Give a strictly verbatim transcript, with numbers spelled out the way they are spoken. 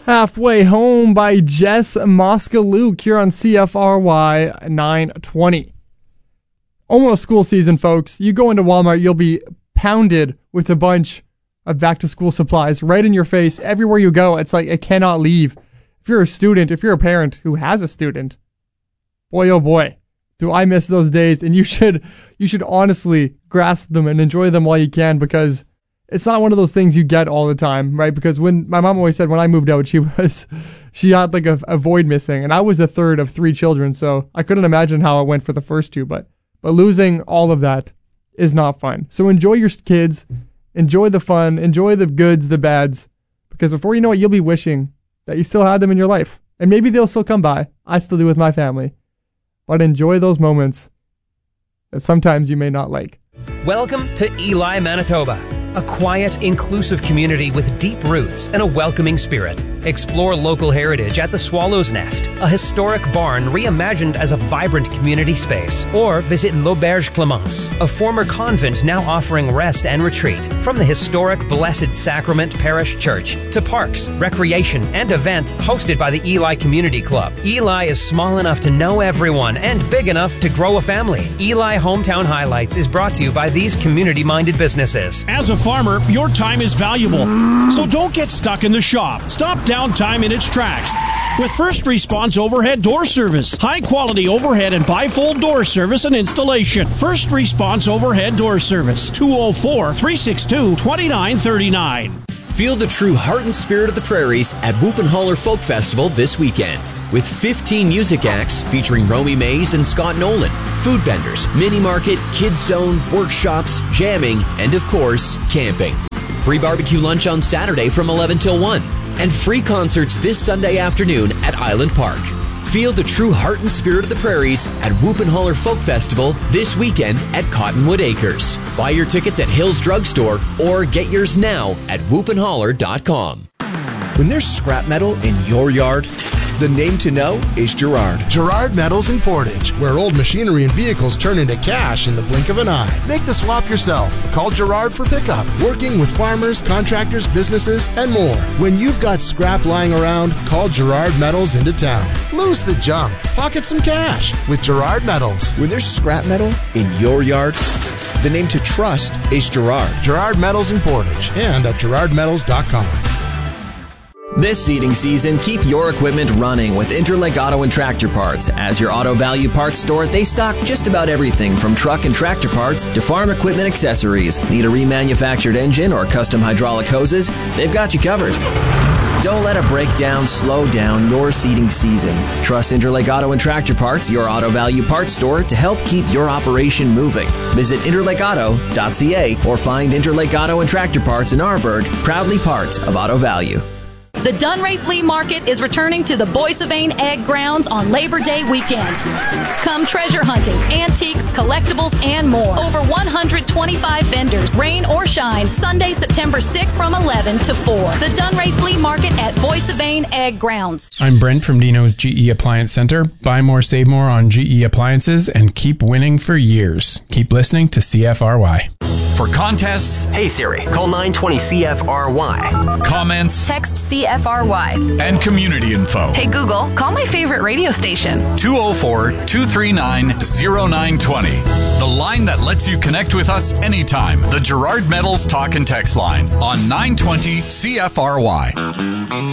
Halfway Home by Jess Moskaluk here on C F R Y nine twenty. Almost school season, folks. You go into Walmart, you'll be pounded with a bunch of back-to-school supplies right in your face. Everywhere you go, it's like it cannot leave. If you're a student, if you're a parent who has a student, boy, oh boy, do I miss those days. And you should, you should honestly grasp them and enjoy them while you can, because it's not one of those things you get all the time, right? Because when my mom always said when I moved out, she was, she had like a, a void missing, and I was the third of three children, so I couldn't imagine how it went for the first two, but, but losing all of that is not fun. So enjoy your kids, enjoy the fun, enjoy the goods, the bads, because before you know it, you'll be wishing that you still had them in your life. And maybe they'll still come by. I still do with my family. But enjoy those moments that sometimes you may not like. Welcome to Ely, Manitoba. A quiet, inclusive community with deep roots and a welcoming spirit. Explore local heritage at the Swallow's Nest, a historic barn reimagined as a vibrant community space. Or visit L'Auberge Clemence, a former convent now offering rest and retreat. From the historic Blessed Sacrament Parish Church to parks, recreation, and events hosted by the Ely Community Club. Ely is small enough to know everyone and big enough to grow a family. Ely Hometown Highlights is brought to you by these community-minded businesses. As a farmer, your time is valuable, so don't get stuck in the shop. Stop downtime in its tracks with First Response Overhead Door Service. High-quality overhead and bifold door service and installation. First Response Overhead Door Service, two oh four, three six two, two nine three nine. Feel the true heart and spirit of the prairies at Whoop and Holler Folk Festival this weekend. With fifteen music acts featuring Romy Mays and Scott Nolan, food vendors, mini market, kids zone, workshops, jamming, and of course, camping. Free barbecue lunch on Saturday from eleven till one, and free concerts this Sunday afternoon at Island Park. Feel the true heart and spirit of the prairies at Whoop and Holler Folk Festival this weekend at Cottonwood Acres. Buy your tickets at Hills Drugstore or get yours now at whoop and holler dot com. When there's scrap metal in your yard, the name to know is Gerard. Gerard Metals in Portage, where old machinery and vehicles turn into cash in the blink of an eye. Make the swap yourself. Call Gerard for pickup. Working with farmers, contractors, businesses, and more. When you've got scrap lying around, call Gerard Metals into town. Lose the junk. Pocket some cash with Gerard Metals. When there's scrap metal in your yard, the name to trust is Gerard. Gerard Metals in Portage and at gerard metals dot com. This seeding season, keep your equipment running with Interlake Auto and Tractor Parts. As your Auto Value Parts store, they stock just about everything from truck and tractor parts to farm equipment accessories. Need a remanufactured engine or custom hydraulic hoses? They've got you covered. Don't let a breakdown slow down your seeding season. Trust Interlake Auto and Tractor Parts, your Auto Value Parts store, to help keep your operation moving. Visit interlake auto dot c a or find Interlake Auto and Tractor Parts in Arborg, proudly part of Auto Value. The Dunray Flea Market is returning to the Boissevain Ag Grounds on Labor Day weekend. Come treasure hunting, antiques, collectibles, and more. Over one hundred twenty-five vendors, rain or shine, Sunday, September sixth from eleven to four. The Dunray Flea Market at Boissevain Ag Grounds. I'm Brent from Dino's G E Appliance Center. Buy more, save more on G E appliances and keep winning for years. Keep listening to C F R Y. For contests, hey Siri, call nine twenty C F R Y. Comments, text C F R Y. And community info. Hey Google, call my favorite radio station. two oh four, two three nine, oh nine two oh. The line that lets you connect with us anytime. The Gerard Metals Talk and Text line on nine twenty C F R Y.